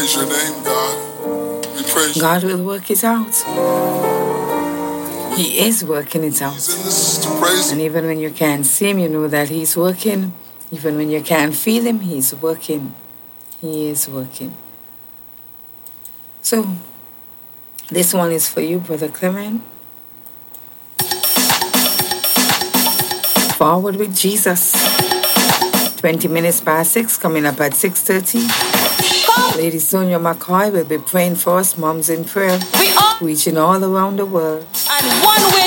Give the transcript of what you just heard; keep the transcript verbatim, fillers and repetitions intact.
praise your name, God. We praise God will work it out. He is working it out. He's in this to praise And even when you can't see him, you know that he's working. Even when you can't feel him, he's working. He is working. So, this one is for you, Brother Clement. Forward with Jesus. twenty minutes past six, coming up at six thirty. Lady Sonia McCoy will be praying for us, Moms in Prayer, We are reaching all around the world. and one way